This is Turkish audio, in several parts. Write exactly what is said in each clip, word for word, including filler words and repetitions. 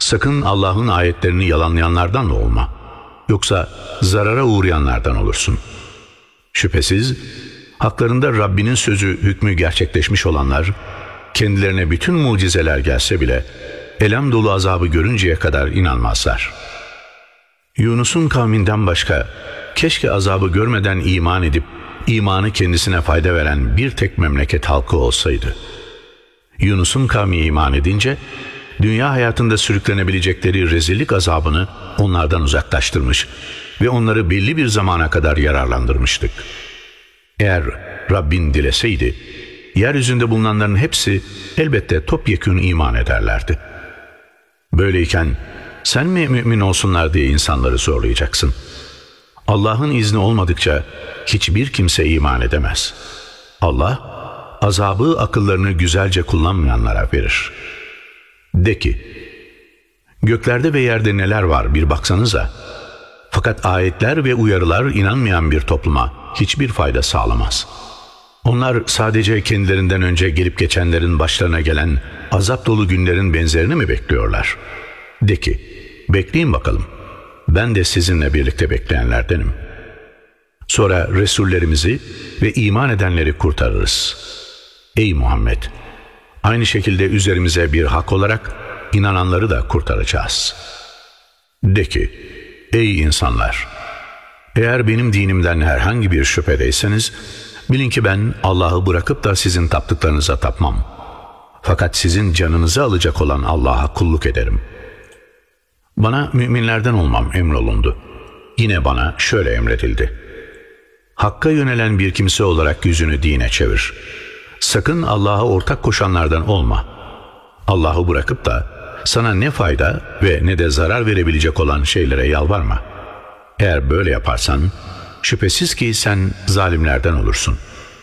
Sakın Allah'ın ayetlerini yalanlayanlardan da olma. Yoksa zarara uğrayanlardan olursun. Şüphesiz haklarında Rabbinin sözü hükmü gerçekleşmiş olanlar, kendilerine bütün mucizeler gelse bile elem dolu azabı görünceye kadar inanmazlar. Yunus'un kavminden başka keşke azabı görmeden iman edip imanı kendisine fayda veren bir tek memleket halkı olsaydı. Yunus'un kavmi iman edince dünya hayatında sürüklenebilecekleri rezillik azabını onlardan uzaklaştırmış ve onları belli bir zamana kadar yararlandırmıştık. Eğer Rabbin dileseydi, yeryüzünde bulunanların hepsi elbette topyekün iman ederlerdi. Böyleyken sen mi mümin olsunlar diye insanları zorlayacaksın? Allah'ın izni olmadıkça hiçbir kimse iman edemez. Allah, azabı akıllarını güzelce kullanmayanlara verir. De ki, göklerde ve yerde neler var bir baksanıza. Fakat ayetler ve uyarılar inanmayan bir topluma hiçbir fayda sağlamaz. Onlar sadece kendilerinden önce gelip geçenlerin başlarına gelen azap dolu günlerin benzerini mi bekliyorlar? De ki, bekleyin bakalım. Ben de sizinle birlikte bekleyenlerdenim. Sonra Resullerimizi ve iman edenleri kurtarırız. Ey Muhammed! Aynı şekilde üzerimize bir hak olarak inananları da kurtaracağız. De ki, ey insanlar! Eğer benim dinimden herhangi bir şüphedeyseniz, bilin ki ben Allah'ı bırakıp da sizin taptıklarınıza tapmam. Fakat sizin canınızı alacak olan Allah'a kulluk ederim. Bana müminlerden olmam emrolundu. Yine bana şöyle emredildi. Hakka yönelen bir kimse olarak yüzünü dine çevir. Sakın Allah'a ortak koşanlardan olma. Allah'ı bırakıp da sana ne fayda ve ne de zarar verebilecek olan şeylere yalvarma. Eğer böyle yaparsan, şüphesiz ki sen zalimlerden olursun.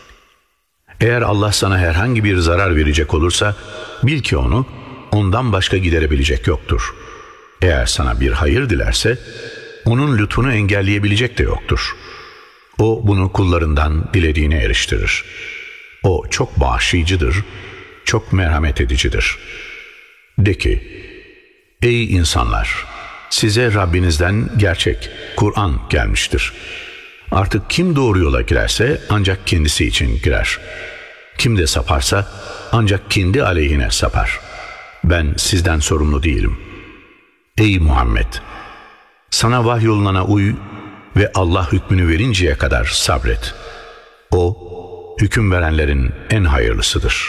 Eğer Allah sana herhangi bir zarar verecek olursa, bil ki onu ondan başka giderebilecek yoktur. Eğer sana bir hayır dilerse, onun lütfunu engelleyebilecek de yoktur. O bunu kullarından dilediğine eriştirir. O çok bağışlayıcıdır, çok merhamet edicidir. De ki, ey insanlar! Size Rabbinizden gerçek, Kur'an gelmiştir. Artık kim doğru yola girerse ancak kendisi için girer. Kim de saparsa ancak kendi aleyhine sapar. Ben sizden sorumlu değilim. Ey Muhammed! Sana vahyolunana uy ve Allah hükmünü verinceye kadar sabret. O, hüküm verenlerin en hayırlısıdır.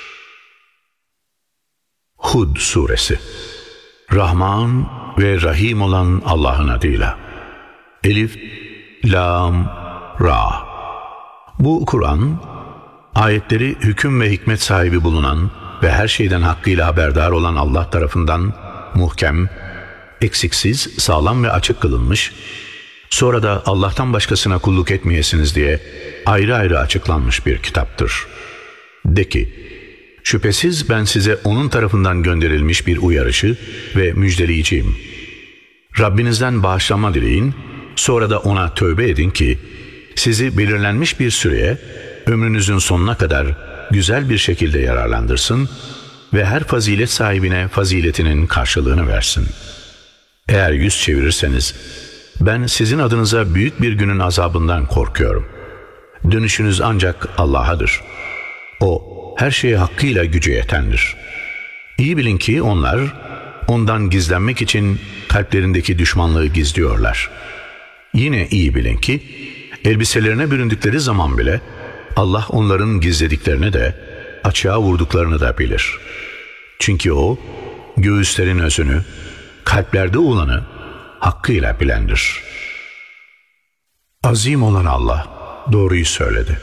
Hud Suresi. Rahman ve Rahim olan Allah'ın adıyla. Elif, Lam, Ra. Bu Kur'an, ayetleri hüküm ve hikmet sahibi bulunan ve her şeyden hakkıyla haberdar olan Allah tarafından muhkem, eksiksiz, sağlam ve açık kılınmış, sonra da Allah'tan başkasına kulluk etmeyesiniz diye ayrı ayrı açıklanmış bir kitaptır. De ki, şüphesiz ben size onun tarafından gönderilmiş bir uyarıcı ve müjdeleyiciyim. Rabbinizden bağışlanma dileyin, sonra da ona tövbe edin ki, sizi belirlenmiş bir süreye, ömrünüzün sonuna kadar güzel bir şekilde yararlandırsın ve her fazilet sahibine faziletinin karşılığını versin. Eğer yüz çevirirseniz, ben sizin adınıza büyük bir günün azabından korkuyorum. Dönüşünüz ancak Allah'adır. O, her şeye hakkıyla gücü yetendir. İyi bilin ki onlar, ondan gizlenmek için kalplerindeki düşmanlığı gizliyorlar. Yine iyi bilin ki, elbiselerine büründükleri zaman bile, Allah onların gizlediklerini de, açığa vurduklarını da bilir. Çünkü O, göğüslerin özünü, kalplerde olanı hakkıyla bilendir. Azim olan Allah doğruyu söyledi.